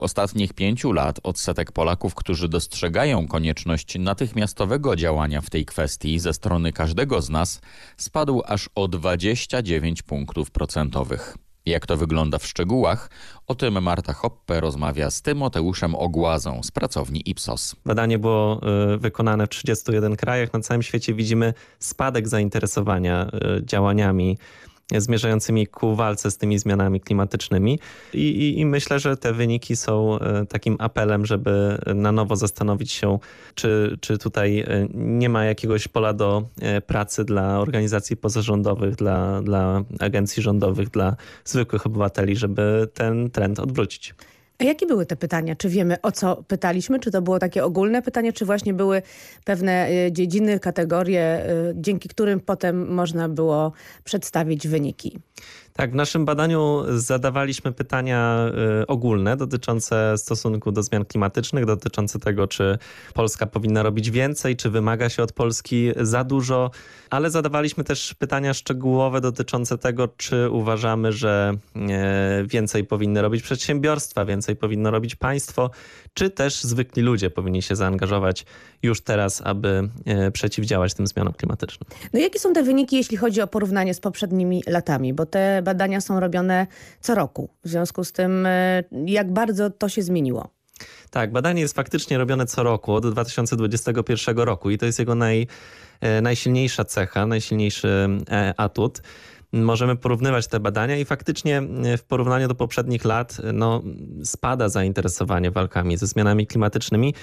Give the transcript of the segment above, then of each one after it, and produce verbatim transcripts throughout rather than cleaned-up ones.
ostatnich pięciu lat odsetek Polaków, którzy dostrzegają konieczność natychmiastowego działania w tej kwestii ze strony każdego z nas, spadł aż o dwadzieścia dziewięć punktów procentowych. Jak to wygląda w szczegółach? O tym Marta Hoppe rozmawia z Tymoteuszem Ogłazą z pracowni Ipsos. Badanie było wykonane w trzydziestu jeden krajach. Na całym świecie widzimy spadek zainteresowania działaniami zmierzającymi ku walce z tymi zmianami klimatycznymi. I, i, I myślę, że te wyniki są takim apelem, żeby na nowo zastanowić się, czy, czy tutaj nie ma jakiegoś pola do pracy dla organizacji pozarządowych, dla, dla agencji rządowych, dla zwykłych obywateli, żeby ten trend odwrócić. A jakie były te pytania? Czy wiemy, o co pytaliśmy? Czy to było takie ogólne pytanie, czy właśnie były pewne dziedziny, kategorie, dzięki którym potem można było przedstawić wyniki? Tak, w naszym badaniu zadawaliśmy pytania ogólne dotyczące stosunku do zmian klimatycznych, dotyczące tego, czy Polska powinna robić więcej, czy wymaga się od Polski za dużo, ale zadawaliśmy też pytania szczegółowe dotyczące tego, czy uważamy, że więcej powinny robić przedsiębiorstwa, więcej powinno robić państwo, czy też zwykli ludzie powinni się zaangażować już teraz, aby przeciwdziałać tym zmianom klimatycznym. No jakie są te wyniki, jeśli chodzi o porównanie z poprzednimi latami? Bo te badania są robione co roku. W związku z tym, jak bardzo to się zmieniło? Tak, badanie jest faktycznie robione co roku, od dwa tysiące dwudziestego pierwszego roku i to jest jego naj, najsilniejsza cecha, najsilniejszy atut. Możemy porównywać te badania i faktycznie w porównaniu do poprzednich lat no, spada zainteresowanie walkami ze zmianami klimatycznymi.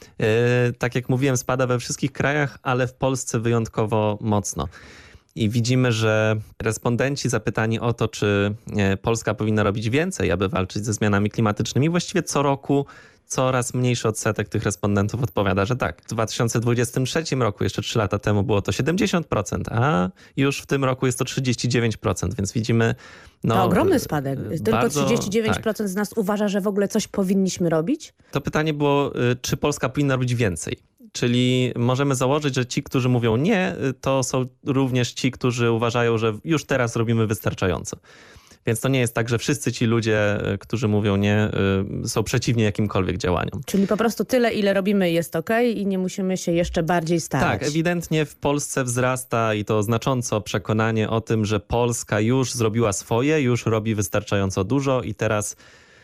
Tak jak mówiłem, spada we wszystkich krajach, ale w Polsce wyjątkowo mocno. I widzimy, że respondenci zapytani o to, czy Polska powinna robić więcej, aby walczyć ze zmianami klimatycznymi, właściwie co roku coraz mniejszy odsetek tych respondentów odpowiada, że tak. W dwa tysiące dwudziestym trzecim roku, jeszcze trzy lata temu, było to siedemdziesiąt procent, a już w tym roku jest to trzydzieści dziewięć procent, więc widzimy... No, to ogromny spadek. Tylko bardzo, trzydzieści dziewięć procent tak. z nas uważa, że w ogóle coś powinniśmy robić? To pytanie było, czy Polska powinna robić więcej? Czyli możemy założyć, że ci, którzy mówią nie, to są również ci, którzy uważają, że już teraz robimy wystarczająco. Więc to nie jest tak, że wszyscy ci ludzie, którzy mówią nie, są przeciwni jakimkolwiek działaniom. Czyli po prostu tyle, ile robimy, jest okej i nie musimy się jeszcze bardziej starać. Tak, ewidentnie w Polsce wzrasta i to znacząco przekonanie o tym, że Polska już zrobiła swoje, już robi wystarczająco dużo i teraz,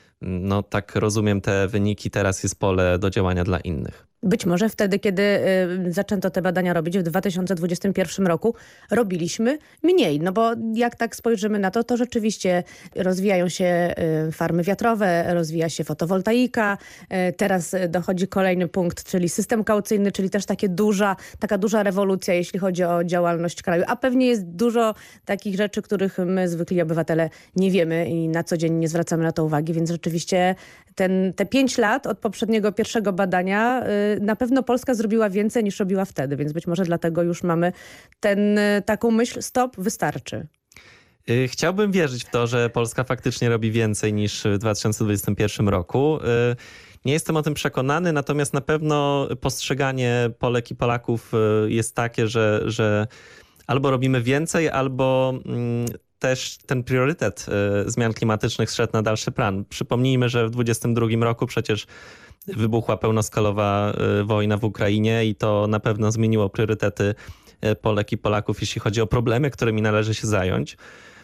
no tak rozumiem te wyniki, teraz jest pole do działania dla innych. Być może wtedy, kiedy y, zaczęto te badania robić w dwa tysiące dwudziestym pierwszym roku, robiliśmy mniej. No bo jak tak spojrzymy na to, to rzeczywiście rozwijają się y, farmy wiatrowe, rozwija się fotowoltaika. Y, teraz dochodzi kolejny punkt, czyli system kaucyjny, czyli też takie duża, taka duża rewolucja, jeśli chodzi o działalność kraju. A pewnie jest dużo takich rzeczy, których my, zwykli obywatele, nie wiemy i na co dzień nie zwracamy na to uwagi. Więc rzeczywiście ten, te pięć lat od poprzedniego pierwszego badania y, na pewno Polska zrobiła więcej niż robiła wtedy, więc być może dlatego już mamy ten, taką myśl, stop, wystarczy. Chciałbym wierzyć w to, że Polska faktycznie robi więcej niż w dwa tysiące dwudziestym pierwszym roku. Nie jestem o tym przekonany, natomiast na pewno postrzeganie Polek i Polaków jest takie, że, że albo robimy więcej, albo też ten priorytet zmian klimatycznych zszedł na dalszy plan. Przypomnijmy, że w dwudziestym drugim roku przecież wybuchła pełnoskalowa wojna w Ukrainie i to na pewno zmieniło priorytety Polek i Polaków, jeśli chodzi o problemy, którymi należy się zająć.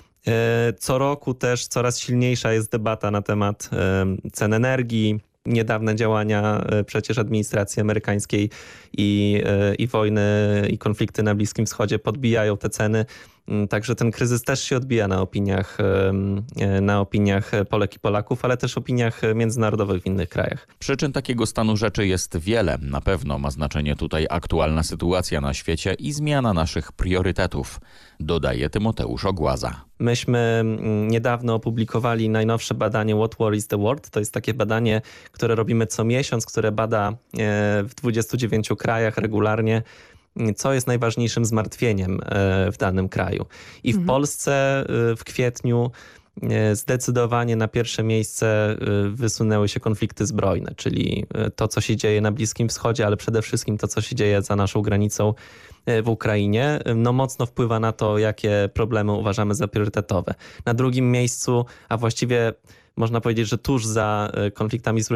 Co roku też coraz silniejsza jest debata na temat cen energii. Niedawne działania przecież administracji amerykańskiej i, i wojny i konflikty na Bliskim Wschodzie podbijają te ceny. Także ten kryzys też się odbija na opiniach, na opiniach Polek i Polaków, ale też opiniach międzynarodowych w innych krajach. Przyczyn takiego stanu rzeczy jest wiele. Na pewno ma znaczenie tutaj aktualna sytuacja na świecie i zmiana naszych priorytetów, dodaje Tymoteusz Ogłaza. Myśmy niedawno opublikowali najnowsze badanie What Worries the World. To jest takie badanie, które robimy co miesiąc, które bada w dwudziestu dziewięciu krajach regularnie, co jest najważniejszym zmartwieniem w danym kraju. I w mhm. Polsce w kwietniu zdecydowanie na pierwsze miejsce wysunęły się konflikty zbrojne, czyli to, co się dzieje na Bliskim Wschodzie, ale przede wszystkim to, co się dzieje za naszą granicą w Ukrainie, no mocno wpływa na to, jakie problemy uważamy za priorytetowe. Na drugim miejscu, a właściwie można powiedzieć, że tuż za konfliktami zbrojnymi,